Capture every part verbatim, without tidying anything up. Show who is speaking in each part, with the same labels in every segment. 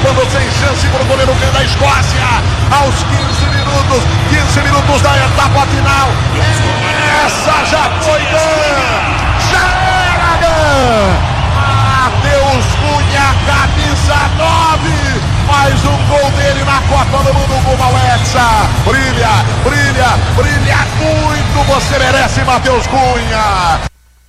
Speaker 1: escapando sem chance para o goleiro da Escócia. Aos quinze minutos, quinze minutos da etapa final. Essa já foi ganha. Já era ganha. Matheus Cunha, camisa nove. Mais um gol dele na Copa do Mundo com o Hexa. Brilha, brilha, brilha muito. Você merece, Matheus Cunha.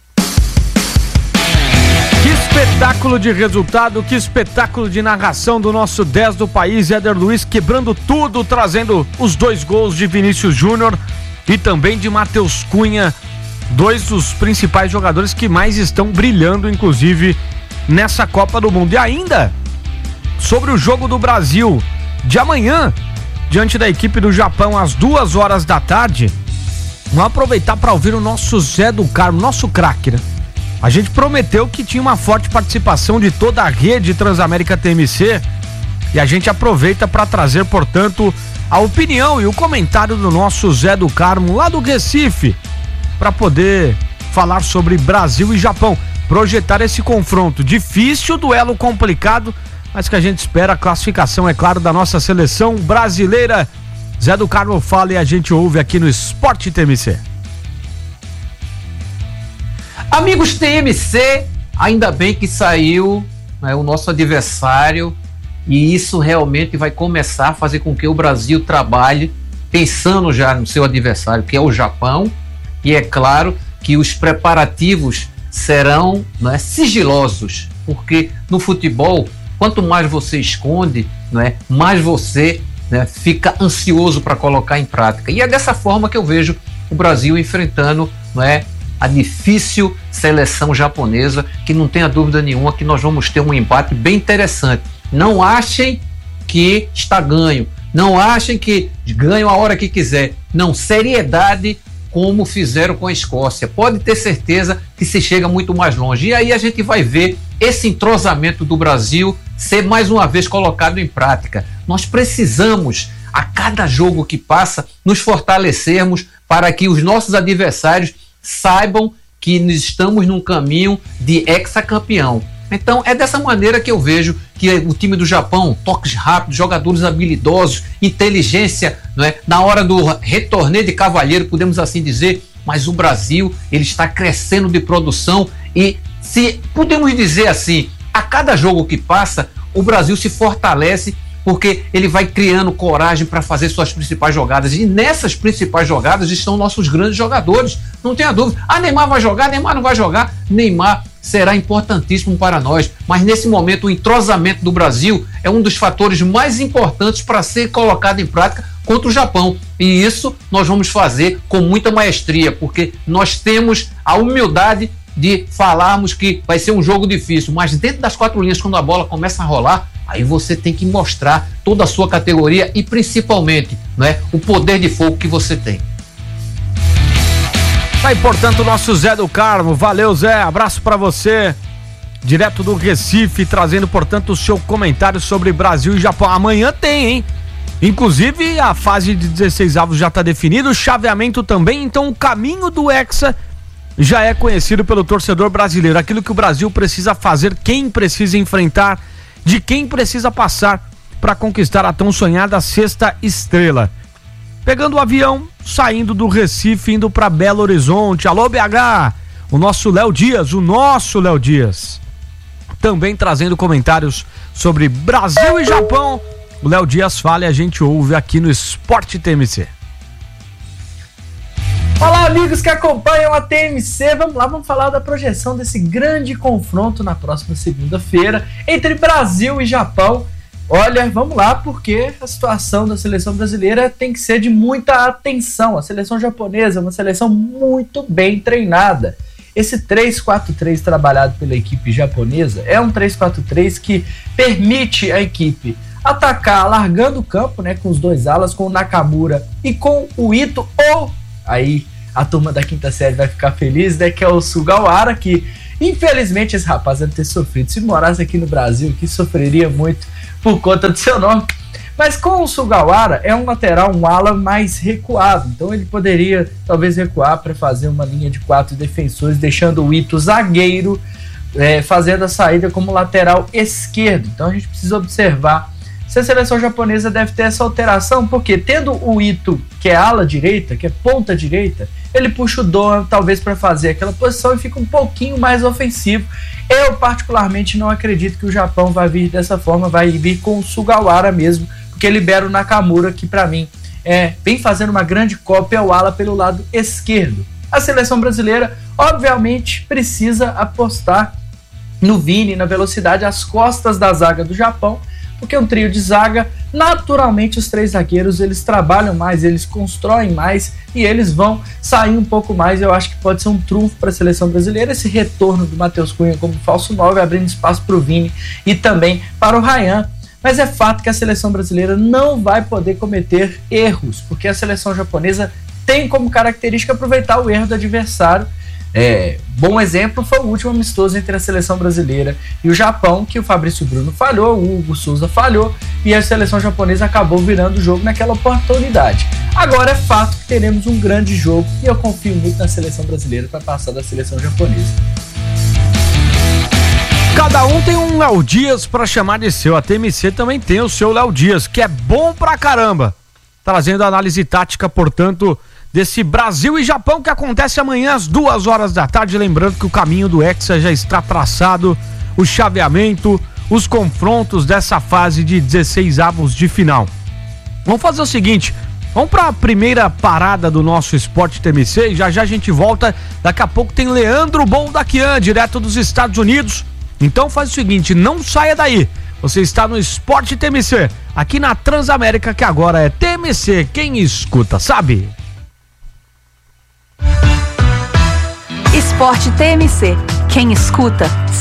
Speaker 2: Que espetáculo de resultado, que espetáculo de narração do nosso dez do país, Éder Luiz, quebrando tudo, trazendo os dois gols de Vinícius Júnior e também de Matheus Cunha, dois dos principais jogadores que mais estão brilhando, inclusive, nessa Copa do Mundo. E ainda, sobre o jogo do Brasil de amanhã, diante da equipe do Japão, às duas horas da tarde, vamos aproveitar para ouvir o nosso Zé do Carmo, nosso craque, né? A gente prometeu que tinha uma forte participação de toda a rede Transamérica T M C e a gente aproveita para trazer, portanto, a opinião e o comentário do nosso Zé do Carmo, lá do Recife, para poder falar sobre Brasil e Japão, projetar esse confronto difícil, duelo complicado, mas que a gente espera a classificação, é claro, da nossa seleção brasileira. Zé do Carmo fala e a gente ouve aqui no Esporte T M C.
Speaker 3: Amigos T M C, ainda bem que saiu, né, o nosso adversário, e isso realmente vai começar a fazer com que o Brasil trabalhe pensando já no seu adversário, que é o Japão, e é claro que os preparativos serão, né, sigilosos, porque no futebol, quanto mais você esconde, né, mais você, né, fica ansioso para colocar em prática. E é dessa forma que eu vejo o Brasil enfrentando, né, a difícil seleção japonesa, que não tenha dúvida nenhuma que nós vamos ter um embate bem interessante. Não achem que está ganho, não achem que ganham a hora que quiser. Não, seriedade, como fizeram com a Escócia. Pode ter certeza que se chega muito mais longe. E aí a gente vai ver esse entrosamento do Brasil ser mais uma vez colocado em prática. Nós precisamos, a cada jogo que passa, nos fortalecermos para que os nossos adversários saibam que estamos num caminho de hexacampeão. Então é dessa maneira que eu vejo que o time do Japão, toques rápidos, jogadores habilidosos, inteligência, não é? Na hora do retorneio de cavalheiro, podemos assim dizer, mas o Brasil, ele está crescendo de produção e, se podemos dizer assim, a cada jogo que passa, o Brasil se fortalece porque ele vai criando coragem para fazer suas principais jogadas, e nessas principais jogadas estão nossos grandes jogadores, não tenha dúvida. Ah, Neymar vai jogar, Neymar não vai jogar, Neymar será importantíssimo para nós, mas nesse momento o entrosamento do Brasil é um dos fatores mais importantes para ser colocado em prática contra o Japão, e isso nós vamos fazer com muita maestria, porque nós temos a humildade de falarmos que vai ser um jogo difícil, mas dentro das quatro linhas, quando a bola começa a rolar, aí você tem que mostrar toda a sua categoria e principalmente, né, o poder de fogo que você tem.
Speaker 2: Aí, portanto, o nosso Zé do Carmo. Valeu, Zé. Abraço pra você. Direto do Recife, trazendo, portanto, o seu comentário sobre Brasil e Japão. Amanhã tem, hein? Inclusive, a fase de dezesseis avos já tá definida, o chaveamento também, então o caminho do Hexa já é conhecido pelo torcedor brasileiro. Aquilo que o Brasil precisa fazer, quem precisa enfrentar, de quem precisa passar para conquistar a tão sonhada sexta estrela. Pegando o avião, saindo do Recife, indo para Belo Horizonte. Alô, B H! O nosso Léo Dias, o nosso Léo Dias. Também trazendo comentários sobre Brasil e Japão. O Léo Dias fala e a gente ouve aqui no Esporte T M C.
Speaker 4: Olá, amigos que acompanham a T M C, vamos lá, vamos falar da projeção desse grande confronto na próxima segunda-feira entre Brasil e Japão. Olha, vamos lá, porque a situação da seleção brasileira tem que ser de muita atenção. A seleção japonesa é uma seleção muito bem treinada. Esse três quatro três trabalhado pela equipe japonesa é um três quatro três que permite a equipe atacar largando o campo, né, com os dois alas, com o Nakamura e com o Ito, ou aí a turma da quinta série vai ficar feliz, né, que é o Sugawara, que infelizmente esse rapaz deve ter sofrido. Se morasse aqui no Brasil, que sofreria muito por conta do seu nome. Mas com o Sugawara é um lateral, um ala mais recuado, então ele poderia talvez recuar para fazer uma linha de quatro defensores, deixando o Ito zagueiro, é, fazendo a saída como lateral esquerdo. Então a gente precisa observar se a seleção japonesa deve ter essa alteração, porque tendo o Ito, que é ala direita, que é ponta direita, ele puxa o Doan talvez para fazer aquela posição e fica um pouquinho mais ofensivo. Eu particularmente não acredito que o Japão vai vir dessa forma, vai vir com o Sugawara mesmo, porque libera o Nakamura, que para mim é, vem fazendo uma grande cópia ao ala pelo lado esquerdo. A seleção brasileira obviamente precisa apostar no Vini, na velocidade, às costas da zaga do Japão, porque um trio de zaga, naturalmente os três zagueiros, eles trabalham mais, eles constroem mais e eles vão sair um pouco mais. Eu acho que pode ser um trunfo para a seleção brasileira esse retorno do Matheus Cunha como falso nove, abrindo espaço para o Vini e também para o Ryan. Mas é fato que a seleção brasileira não vai poder cometer erros, porque a seleção japonesa tem como característica aproveitar o erro do adversário. É, bom exemplo foi o último amistoso entre a seleção brasileira e o Japão, que o Fabrício Bruno falhou, o Hugo Souza falhou e a seleção japonesa acabou virando o jogo naquela oportunidade. Agora é fato que teremos um grande jogo e eu confio muito na seleção brasileira para passar da seleção japonesa.
Speaker 2: Cada um tem um Léo Dias para chamar de seu. A T M C também tem o seu Léo Dias, que é bom pra caramba, trazendo a análise tática, portanto, desse Brasil e Japão que acontece amanhã às duas horas da tarde. Lembrando que o caminho do Hexa já está traçado, o chaveamento, os confrontos dessa fase de dezesseis avos de final. Vamos fazer o seguinte, vamos para a primeira parada do nosso Esporte T M C e já já a gente volta. Daqui a pouco tem Leandro Boldaquian, direto dos Estados Unidos. Então faz o seguinte, não saia daí. Você está no Esporte T M C, aqui na Transamérica, que agora é T M C, quem escuta sabe.
Speaker 5: Esporte T M C. Quem escuta